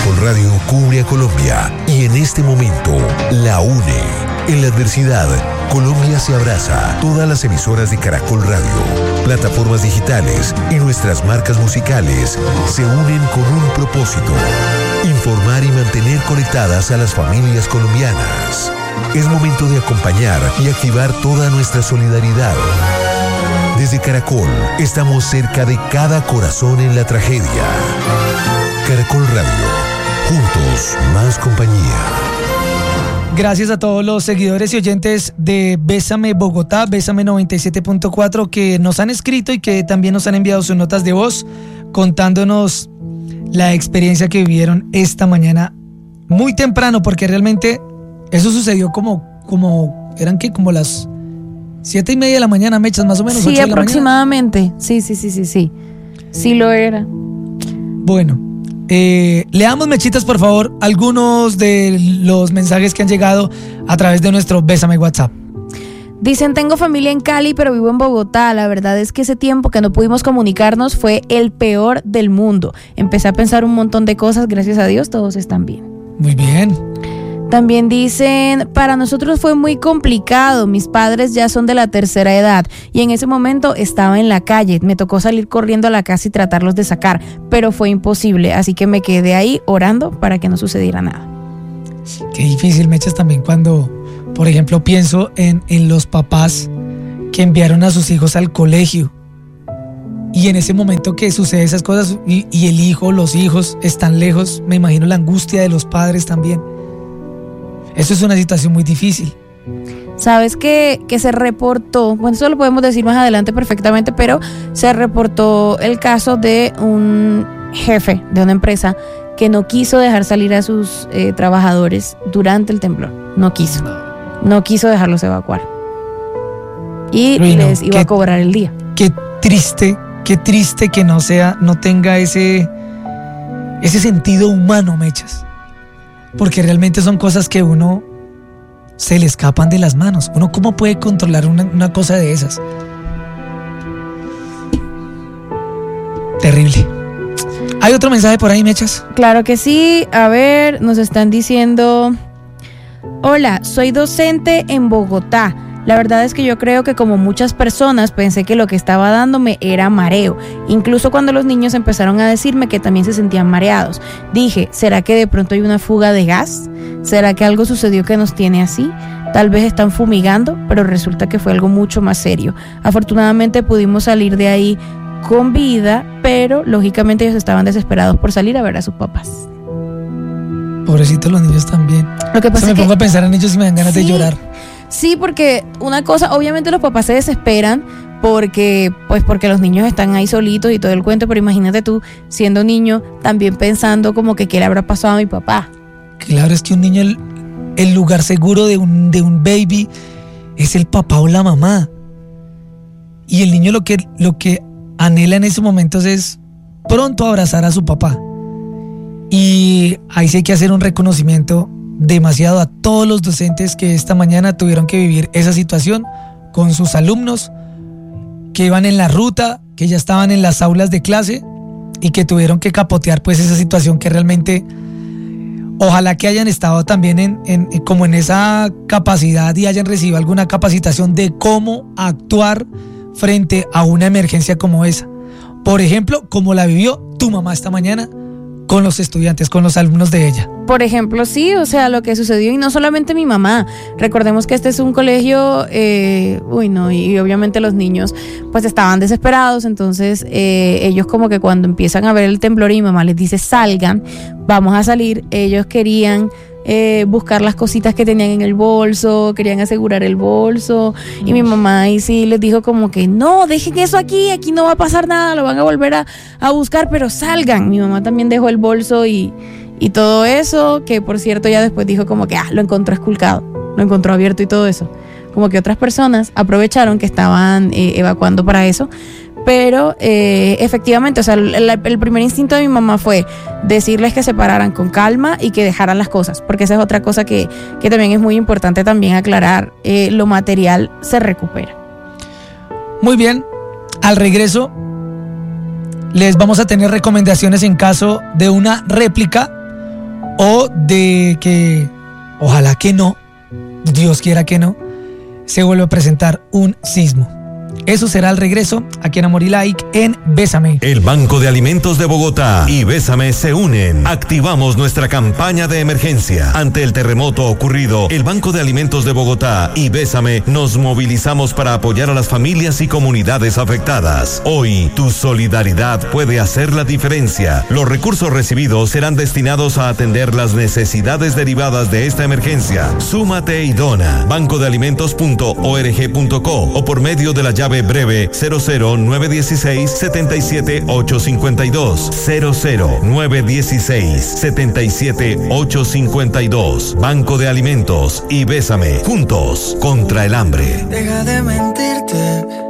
Caracol Radio cubre a Colombia y en este momento la une. En la adversidad, Colombia se abraza. Todas las emisoras de Caracol Radio, plataformas digitales y nuestras marcas musicales se unen con un propósito: informar y mantener conectadas a las familias colombianas. Es momento de acompañar y activar toda nuestra solidaridad. Desde Caracol, estamos cerca de cada corazón en la tragedia. Caracol Radio, juntos, más compañía. Gracias a todos los seguidores y oyentes de Bésame Bogotá, Bésame 97.4, que nos han escrito y que también nos han enviado sus notas de voz contándonos la experiencia que vivieron esta mañana muy temprano, porque realmente eso sucedió como eran que como las 7:30 de la mañana, Mechas, más o menos. Sí, aproximadamente. Sí. Sí lo era. Bueno. Leamos, Mechitas, por favor, algunos de los mensajes que han llegado a través de nuestro Bésame WhatsApp. Dicen: tengo familia en Cali, pero vivo en Bogotá. La verdad es que ese tiempo que no pudimos comunicarnos fue el peor del mundo. Empecé a pensar un montón de cosas, gracias a Dios todos están bien. Muy bien. También dicen: para nosotros fue muy complicado, mis padres ya son de la tercera edad y en ese momento estaba en la calle, me tocó salir corriendo a la casa y tratarlos de sacar, pero fue imposible, así que me quedé ahí orando para que no sucediera nada. Qué difícil, Mechas, también cuando, por ejemplo, pienso en los papás que enviaron a sus hijos al colegio y en ese momento que sucede esas cosas y el hijo, los hijos están lejos, me imagino la angustia de los padres también. Eso es una situación muy difícil. Sabes que se reportó, bueno, eso lo podemos decir más adelante perfectamente, pero se reportó el caso de un jefe de una empresa que no quiso dejar salir a sus trabajadores durante el temblor. No quiso dejarlos evacuar. Y les iba a cobrar el día. Qué triste que no tenga ese sentido humano, Mechas. Porque realmente son cosas que uno se le escapan de las manos. Uno, ¿cómo puede controlar una cosa de esas? Terrible. ¿Hay otro mensaje por ahí, Mechas? Claro que sí. A ver, nos están diciendo: hola, soy docente en Bogotá. La verdad es que yo creo que, como muchas personas, pensé que lo que estaba dándome era mareo. Incluso cuando los niños empezaron a decirme que también se sentían mareados, dije: ¿será que de pronto hay una fuga de gas? ¿Será que algo sucedió que nos tiene así? Tal vez están fumigando, pero resulta que fue algo mucho más serio. Afortunadamente pudimos salir de ahí con vida, pero lógicamente ellos estaban desesperados por salir a ver a sus papás. Pobrecitos los niños también. Lo que pasa es que me pongo a pensar en ellos y me dan ganas de llorar. Sí, porque una cosa, obviamente los papás se desesperan porque los niños están ahí solitos y todo el cuento, pero imagínate tú siendo niño también pensando como que qué le habrá pasado a mi papá. Claro, es que un niño, el lugar seguro de un baby es el papá o la mamá. Y el niño lo que anhela en esos momentos es pronto abrazar a su papá. Y ahí sí hay que hacer un reconocimiento demasiado a todos los docentes que esta mañana tuvieron que vivir esa situación con sus alumnos que iban en la ruta, que ya estaban en las aulas de clase y que tuvieron que capotear pues esa situación que realmente ojalá que hayan estado también como en esa capacidad y hayan recibido alguna capacitación de cómo actuar frente a una emergencia como esa. Por ejemplo, como la vivió tu mamá esta mañana con los estudiantes, con los alumnos de ella. Por ejemplo, sí, o sea, lo que sucedió, y no solamente mi mamá. Recordemos que este es un colegio, y obviamente los niños pues estaban desesperados, entonces ellos como que cuando empiezan a ver el temblor y mi mamá les dice salgan, vamos a salir, ellos querían buscar las cositas que tenían en el bolso, querían asegurar el bolso, y mi mamá ahí sí les dijo como que no, dejen eso aquí no va a pasar nada, lo van a volver a buscar, pero salgan. Mi mamá también dejó el bolso y todo eso, que por cierto ya después dijo como que lo encontró esculcado, lo encontró abierto y todo eso, como que otras personas aprovecharon que estaban evacuando para eso. Pero efectivamente, o sea, el primer instinto de mi mamá fue decirles que se pararan con calma y que dejaran las cosas, porque esa es otra cosa que también es muy importante también aclarar. Lo material se recupera. Muy bien, al regreso les vamos a tener recomendaciones en caso de una réplica o de que, ojalá que no, Dios quiera que no, se vuelva a presentar un sismo. Eso será al regreso aquí en Amor y Like en Bésame. El Banco de Alimentos de Bogotá y Bésame se unen. Activamos nuestra campaña de emergencia. Ante el terremoto ocurrido, el Banco de Alimentos de Bogotá y Bésame nos movilizamos para apoyar a las familias y comunidades afectadas. Hoy, tu solidaridad puede hacer la diferencia. Los recursos recibidos serán destinados a atender las necesidades derivadas de esta emergencia. Súmate y dona. bancodealimentos.org.co o por medio de la llave breve 00916 77852 00916 77852. Banco de Alimentos y Bésame, juntos contra el hambre. Deja de mentirte.